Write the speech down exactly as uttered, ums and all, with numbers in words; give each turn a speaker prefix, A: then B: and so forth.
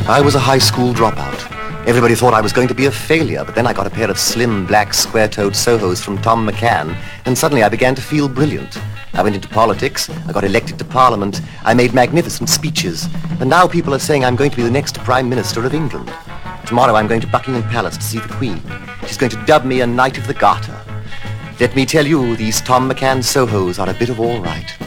A: I was a high school dropout. Everybody thought I was going to be a failure, but then I got a pair of slim, black, square-toed Sohos from Tom McCann, and suddenly I began to feel brilliant. I went into politics, I got elected to Parliament, I made magnificent speeches, and now people are saying I'm going to be the next Prime Minister of England. Tomorrow I'm going to Buckingham Palace to see the Queen. She's going to dub me a Knight of the Garter. Let me tell you, these Tom McCann Sohos are a bit of all right.